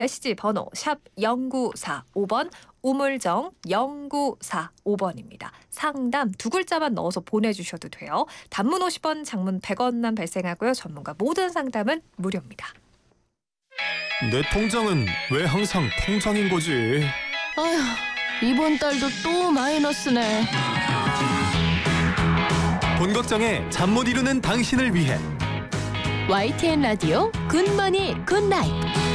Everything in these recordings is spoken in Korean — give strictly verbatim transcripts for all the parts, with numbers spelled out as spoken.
메시지 번호 샵 영구사오 번, 우물정 영구사오 번입니다. 상담 두 글자만 넣어서 보내주셔도 돼요. 단문 오십 원, 장문 백 원만 발생하고요. 전문가 모든 상담은 무료입니다. 내 통장은 왜 항상 통장인 거지? 아휴, 이번 달도 또 마이너스네. 돈 걱정에 잠 못 이루는 당신을 위해 와이티엔 라디오 굿머니 굿나잇.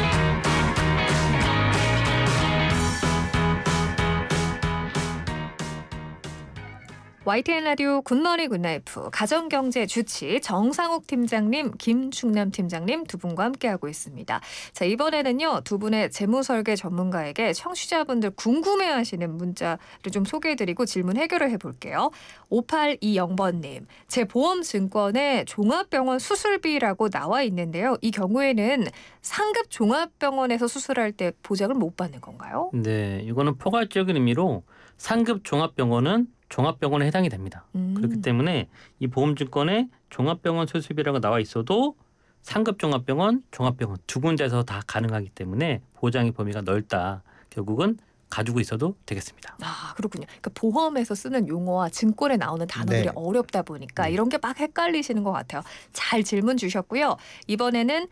와이티엔 라디오 굿모닝 굿나이프 가정경제 주치 정상욱 팀장님, 김충남 팀장님 두 분과 함께하고 있습니다. 자, 이번에는요 두 분의 재무설계 전문가에게 청취자분들 궁금해하시는 문자를 좀 소개해드리고 질문 해결을 해볼게요. 오팔이영 번님, 제 보험증권에 종합병원 수술비라고 나와 있는데요. 이 경우에는 상급 종합병원에서 수술할 때 보장을 못 받는 건가요? 네, 이거는 포괄적인 의미로 상급 종합병원은 종합병원에 해당이 됩니다. 음. 그렇기 때문에 이 보험증권에 종합병원 수술비라고 나와 있어도 상급 종합병원, 종합병원 두 군데에서 다 가능하기 때문에 보장의 범위가 넓다. 결국은 가지고 있어도 되겠습니다. 아, 그렇군요. 그러니까 보험에서 쓰는 용어와 증권에 나오는 단어들이 네. 어렵다 보니까 네. 이런 게 막 헷갈리시는 것 같아요. 잘 질문 주셨고요. 이번에는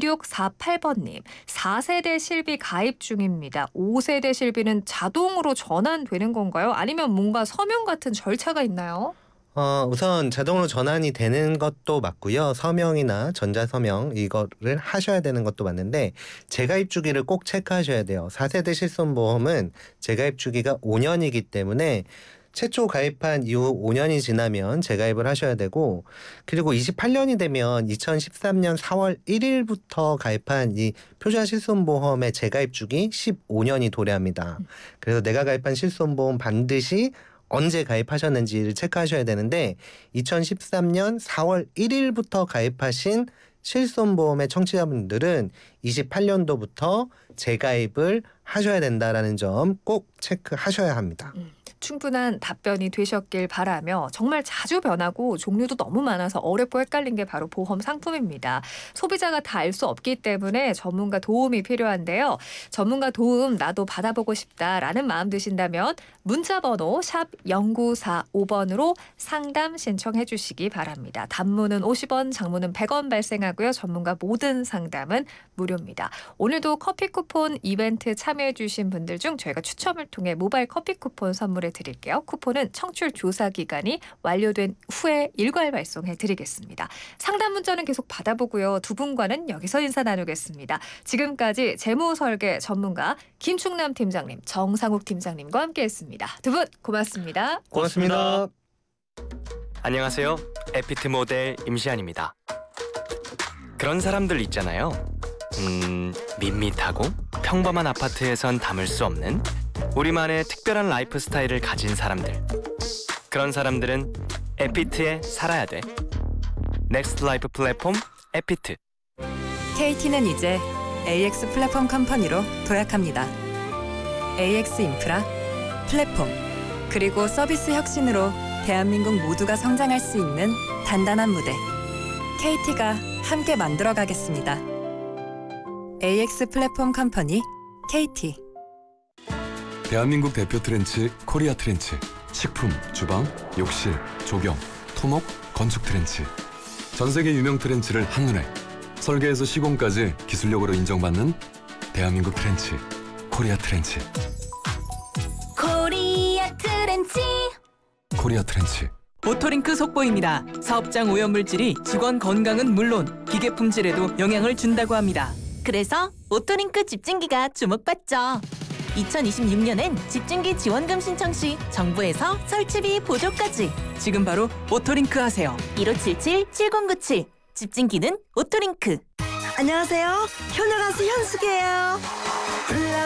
이육사팔 번님, 사 세대 실비 가입 중입니다. 오 세대 실비는 자동으로 전환되는 건가요? 아니면 뭔가 서명 같은 절차가 있나요? 어, 우선 자동으로 전환이 되는 것도 맞고요. 서명이나 전자서명 이거를 하셔야 되는 것도 맞는데 재가입 주기를 꼭 체크하셔야 돼요. 사 세대 실손보험은 재가입 주기가 오 년이기 때문에 최초 가입한 이후 오 년이 지나면 재가입을 하셔야 되고, 그리고 이십팔 년이 되면 이천십삼 년 사월 일일부터 가입한 이 표준 실손보험의 재가입 주기 십오 년이 도래합니다. 그래서 내가 가입한 실손보험 반드시 언제 가입하셨는지를 체크하셔야 되는데 이천십삼 년 사월 일일부터 가입하신 실손보험의 청취자분들은 이십팔 년도부터 재가입을 하셔야 된다라는 점 꼭 체크하셔야 합니다. 음, 충분한 답변이 되셨길 바라며 정말 자주 변하고 종류도 너무 많아서 어렵고 헷갈린 게 바로 보험 상품입니다. 소비자가 다 알 수 없기 때문에 전문가 도움이 필요한데요. 전문가 도움 나도 받아보고 싶다라는 마음 드신다면 문자번호 샵 영구사오 번으로 상담 신청해 주시기 바랍니다. 단문은 오십 원, 장문은 백 원 발생하고요. 전문가 모든 상담은 무료입니다. 오늘도 커피 쿠폰 이벤트 참여해 주신 분들 중 저희가 추첨을 통해 모바일 커피 쿠폰 선물해 드릴게요. 쿠폰은 청취율 조사 기간이 완료된 후에 일괄 발송해 드리겠습니다. 상담 문자는 계속 받아보고요. 두 분과는 여기서 인사 나누겠습니다. 지금까지 재무설계 전문가 김충남 팀장님, 정상욱 팀장님과 함께했습니다. 두 분 고맙습니다. 고맙습니다. 안녕하세요. 에피트 모델 임시안입니다. 그런 사람들 있잖아요. 음, 밋밋하고 평범한 아파트에선 담을 수 없는 우리만의 특별한 라이프 스타일을 가진 사람들. 그런 사람들은 에피트에 살아야 돼. 넥스트 라이프 플랫폼 에피트. 케이티는 이제 에이엑스 플랫폼 컴퍼니로 도약합니다. 에이엑스 인프라, 플랫폼, 그리고 서비스 혁신으로 대한민국 모두가 성장할 수 있는 단단한 무대. 케이티가 함께 만들어가겠습니다. 에이엑스 플랫폼 컴퍼니 케이티. 대한민국 대표 트렌치 코리아 트렌치. 식품, 주방, 욕실, 조경, 토목, 건축 트렌치. 전 세계 유명 트렌치를 한눈에 설계에서 시공까지 기술력으로 인정받는 대한민국 트렌치 코리아 트렌치. 코리아 트렌치. 코리아 트렌치. 오토링크 속보입니다. 사업장 오염물질이 직원 건강은 물론 기계 품질에도 영향을 준다고 합니다. 그래서 오토링크 집중기가 주목받죠. 이천이십육 년엔 집중기 지원금 신청 시 정부에서 설치비 보조까지. 지금 바로 오토링크 하세요. 일오칠칠 칠공구칠 집중기는 오토링크. 안녕하세요. 효녀 가수 현숙이에요.